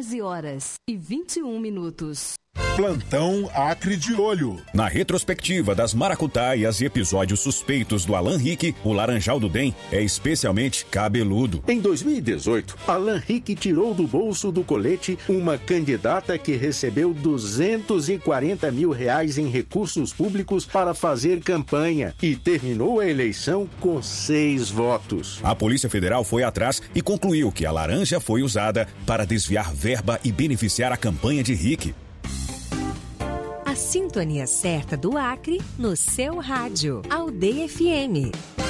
11h21. Plantão Acre de Olho. Na retrospectiva das maracutaias e episódios suspeitos do Alan Rick, o Laranjal do DEM é especialmente cabeludo. Em 2018, Alan Rick tirou do bolso do colete uma candidata que recebeu R$240 mil em recursos públicos para fazer campanha e terminou a eleição com 6 votos. A Polícia Federal foi atrás e concluiu que a laranja foi usada para desviar verba e beneficiar a campanha de Rick. A sintonia certa do Acre no seu rádio. Aldeia FM.